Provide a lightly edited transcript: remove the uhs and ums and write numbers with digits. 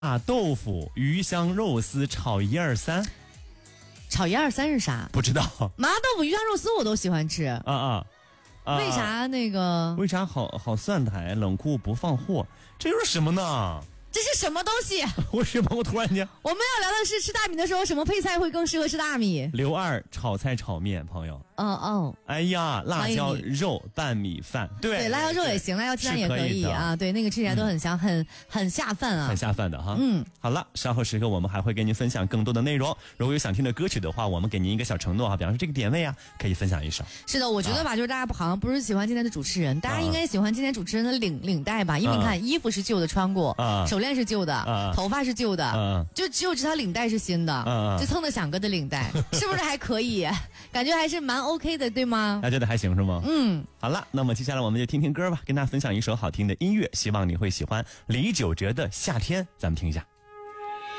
豆腐、鱼香肉丝炒123。 炒123是啥？ 不知道。 麻豆腐、鱼香肉丝我都喜欢吃。为啥那个？ 为啥好蒜苔冷库不放货？这又是什么呢？ 这是什么东西？ 为什么我突然间？ 我们要聊的是吃大米的时候，什么配菜会更适合吃大米？ 刘二炒菜炒面，朋友。哎呀，辣椒肉拌米饭，对， 辣椒肉也行，辣椒鸡蛋也可以啊。对，那个吃起来都很香，很下饭啊， 很下饭的哈。好了，稍后时刻我们还会给您分享更多的内容。如果有想听的歌曲的话，我们给您一个小承诺哈，比方说这个点位啊，可以分享一首。 是的，我觉得吧，就是大家好像不是喜欢今天的主持人，大家应该喜欢今天主持人的领带吧，因为你看衣服是旧的穿过，手链是旧的，头发是旧的，就只有这条领带是新的，就蹭的响哥的领带，是不是还可以？感觉还是蛮 OK 的，对吗？ 大家觉得还行是吗？好了，那么接下来我们就听听歌吧，跟大家分享一首好听的音乐，希望你会喜欢李玖哲的《夏天》，咱们听一下。